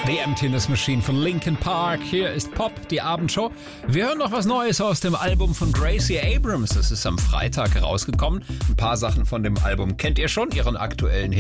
The Emptiness Machine von Linkin Park. Hier ist Pop, die Abendshow. Wir hören noch was Neues aus dem Album von Gracie Abrams. Es ist am Freitag rausgekommen. Ein paar Sachen von dem Album kennt ihr schon, ihren aktuellen Hit